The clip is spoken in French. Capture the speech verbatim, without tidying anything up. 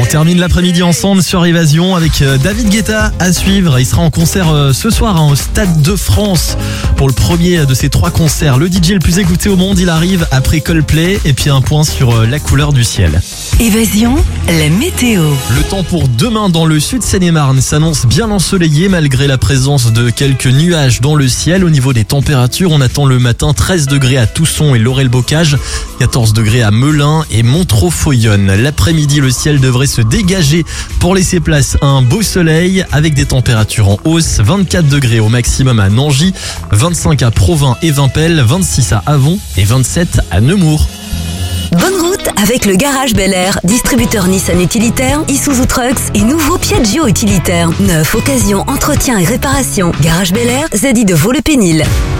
termine l'après-midi ensemble sur Évasion avec David Guetta à suivre. Il sera en concert ce soir hein, au Stade de France pour le premier de ces trois concerts. Le D J le plus écouté au monde, il arrive après Coldplay. Et puis un point sur la couleur du ciel. Évasion, la météo. Le temps pour demain dans le sud Seine-et-Marne s'annonce bien ensoleillé malgré la présence de quelques nuages dans le ciel. Au niveau des températures, on attend le matin treize degrés à Tousson et Laurel-Bocage, quatorze degrés à Melun et Montreux-Foyonne. L'après-midi, le ciel devrait se dégager pour laisser place à un beau soleil avec des températures en hausse. vingt-quatre degrés au maximum à Nangy, vingt-cinq à Provins et Vimpel, vingt-six à Avon et vingt-sept à Nemours. Bonne route avec le Garage Bel Air, distributeur Nissan utilitaire, Isuzu Trucks et nouveau Piaggio utilitaire. Neuf, occasion, entretien et réparation. Garage Bel Air, Z I de Vaux-le-Pénil.